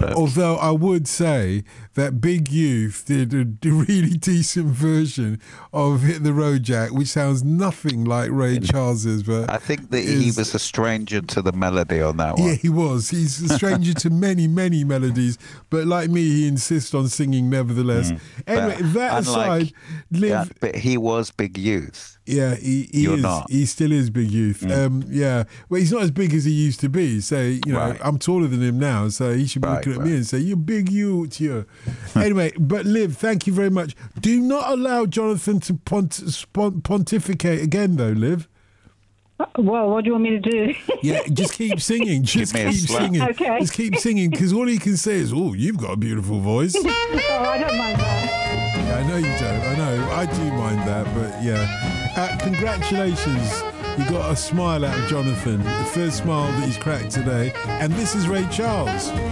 Although I would say that Big Youth did a really decent version of Hit the Road Jack, which sounds nothing like Ray Charles's. But I think that he was a stranger to the melody on that one. Yeah, he was. He's a stranger to many, many melodies. But like me, he insists on singing nevertheless. Anyway, that aside, Liv... but he was Big Youth. Yeah, he You're is. not. He still is Big Youth. Yeah. Well, he's not as big as he used to be. So, Right. I'm taller than him now. So he should be looking at me and say, "You're Big Youth here." Anyway, but Liv, thank you very much. Do not allow Jonathan to pontificate again, though, Liv. Well, what do you want me to do? Yeah, just keep singing. Just keep singing. Okay. Just keep singing, because all he can say is, "Oh, you've got a beautiful voice." Oh, I don't mind that. Yeah, I know you don't. I know. I do mind that, but yeah. Congratulations. You got a smile out of Jonathan. The first smile that he's cracked today. And this is Ray Charles.